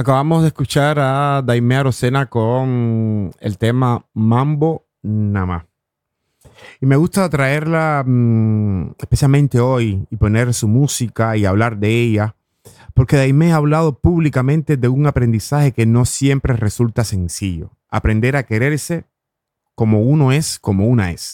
Acabamos de escuchar a Daimé Arocena con el tema Mambo Nama. Y me gusta traerla especialmente hoy y poner su música y hablar de ella, porque Daimé ha hablado públicamente de un aprendizaje que no siempre resulta sencillo. Aprender a quererse como uno es, como una es.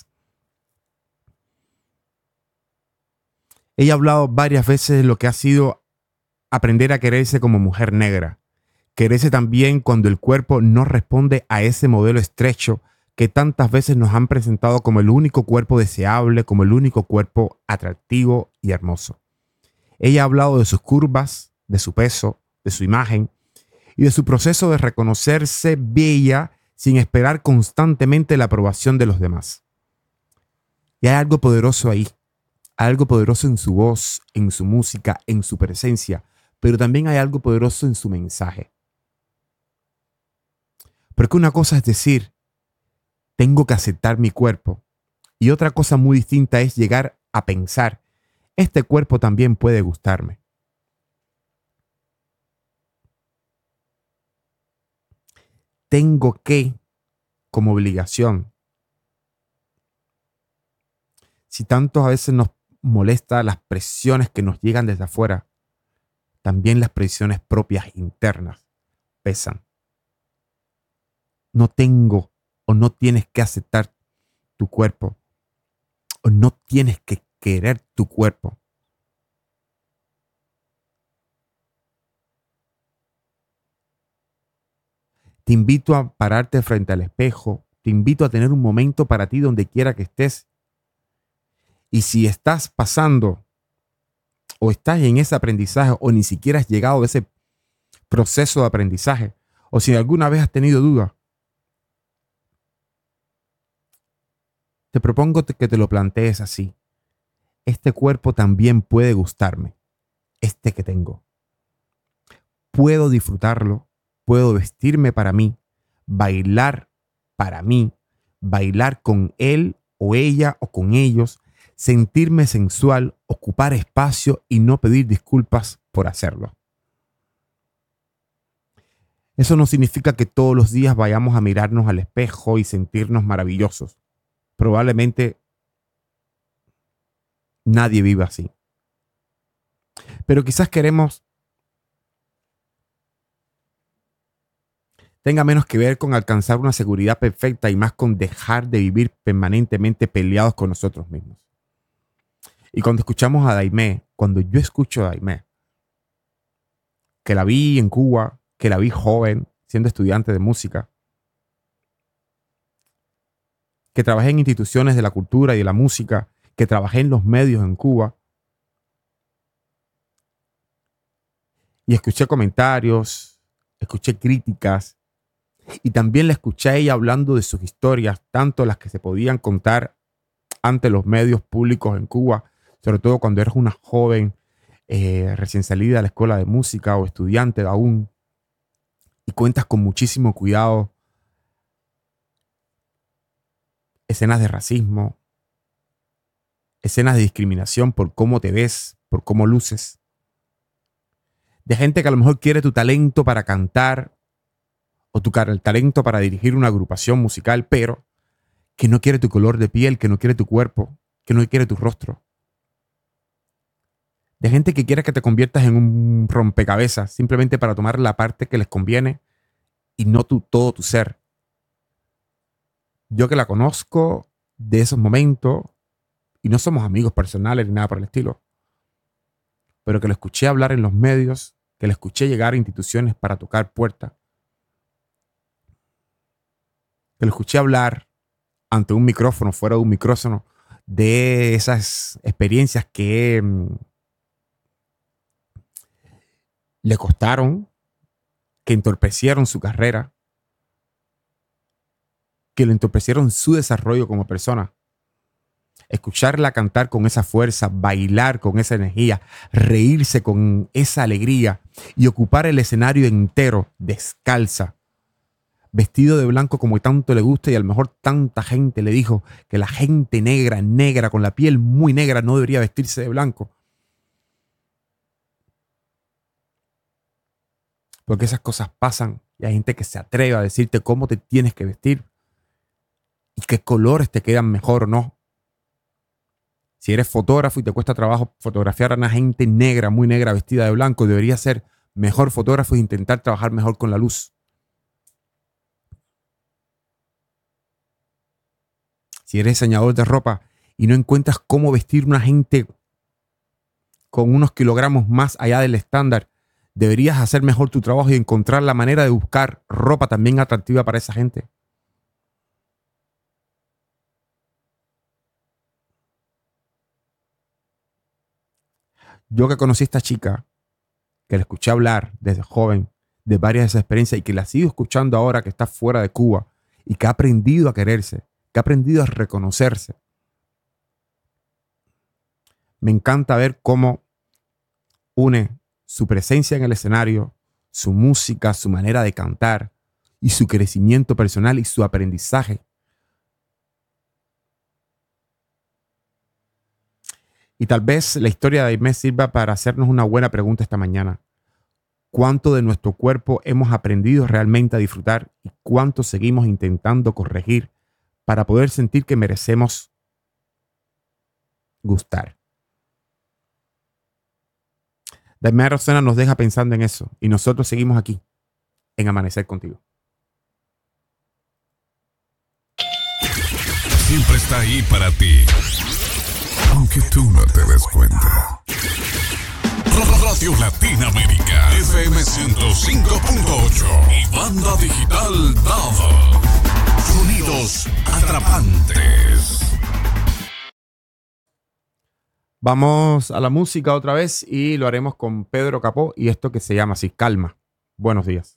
Ella ha hablado varias veces de lo que ha sido aprender a quererse como mujer negra. Quererse también cuando el cuerpo no responde a ese modelo estrecho que tantas veces nos han presentado como el único cuerpo deseable, como el único cuerpo atractivo y hermoso. Ella ha hablado de sus curvas, de su peso, de su imagen y de su proceso de reconocerse bella sin esperar constantemente la aprobación de los demás. Y hay algo poderoso ahí, algo poderoso en su voz, en su música, en su presencia, pero también hay algo poderoso en su mensaje. Porque una cosa es decir, tengo que aceptar mi cuerpo. Y otra cosa muy distinta es llegar a pensar, este cuerpo también puede gustarme. Tengo que, como obligación. Si tanto a veces nos molesta las presiones que nos llegan desde afuera, también las presiones propias internas pesan. No tengo o no tienes que aceptar tu cuerpo o no tienes que querer tu cuerpo. Te invito a pararte frente al espejo, te invito a tener un momento para ti donde quiera que estés. Y si estás pasando o estás en ese aprendizaje o ni siquiera has llegado a ese proceso de aprendizaje, o si alguna vez has tenido duda, te propongo que te lo plantees así. Este cuerpo también puede gustarme, este que tengo. Puedo disfrutarlo, puedo vestirme para mí, bailar para mí, bailar con él o ella o con ellos, sentirme sensual, ocupar espacio y no pedir disculpas por hacerlo. Eso no significa que todos los días vayamos a mirarnos al espejo y sentirnos maravillosos. Probablemente nadie vive así. Pero quizás queremos tenga menos que ver con alcanzar una seguridad perfecta y más con dejar de vivir permanentemente peleados con nosotros mismos. Y cuando escuchamos a Daimé, cuando yo escucho a Daimé, que la vi en Cuba, que la vi joven, siendo estudiante de música, que trabajé en instituciones de la cultura y de la música, que trabajé en los medios en Cuba, y escuché comentarios, escuché críticas, y también la escuché a ella hablando de sus historias, tanto las que se podían contar ante los medios públicos en Cuba, sobre todo cuando eres una joven recién salida de la escuela de música o estudiante aún, y cuentas con muchísimo cuidado escenas de racismo, escenas de discriminación por cómo te ves, por cómo luces, de gente que a lo mejor quiere tu talento para cantar o el talento para dirigir una agrupación musical, pero que no quiere tu color de piel, que no quiere tu cuerpo, que no quiere tu rostro. De gente que quiere que te conviertas en un rompecabezas simplemente para tomar la parte que les conviene y no todo tu ser. Yo que la conozco de esos momentos, y no somos amigos personales ni nada por el estilo, pero que lo escuché hablar en los medios, que lo escuché llegar a instituciones para tocar puertas, que lo escuché hablar ante un micrófono, fuera de un micrófono, de esas experiencias que le costaron, que entorpecieron su carrera, que le entorpecieron su desarrollo como persona. Escucharla cantar con esa fuerza, bailar con esa energía, reírse con esa alegría y ocupar el escenario entero descalza, vestido de blanco como tanto le gusta, y a lo mejor tanta gente le dijo que la gente negra, negra, con la piel muy negra, no debería vestirse de blanco. Porque esas cosas pasan y hay gente que se atreve a decirte cómo te tienes que vestir y qué colores te quedan mejor o no. Si eres fotógrafo y te cuesta trabajo fotografiar a una gente negra, muy negra, vestida de blanco, deberías ser mejor fotógrafo e intentar trabajar mejor con la luz. Si eres diseñador de ropa y no encuentras cómo vestir a una gente con unos kilogramos más allá del estándar, deberías hacer mejor tu trabajo y encontrar la manera de buscar ropa también atractiva para esa gente. Yo que conocí a esta chica, que la escuché hablar desde joven de varias de esas experiencias y que la sigo escuchando ahora que está fuera de Cuba y que ha aprendido a quererse, que ha aprendido a reconocerse. Me encanta ver cómo une su presencia en el escenario, su música, su manera de cantar y su crecimiento personal y su aprendizaje. Y tal vez la historia de Aimee sirva para hacernos una buena pregunta esta mañana. ¿Cuánto de nuestro cuerpo hemos aprendido realmente a disfrutar y cuánto seguimos intentando corregir para poder sentir que merecemos gustar? Aimee Rosena nos deja pensando en eso y nosotros seguimos aquí en Amanecer Contigo. Siempre está ahí para ti, aunque tú no te des cuenta. Radio Latinoamérica, FM 105.8 y banda digital DAB. Sonidos atrapantes. Vamos a la música otra vez y lo haremos con Pedro Capó y esto que se llama así, Calma. Buenos días.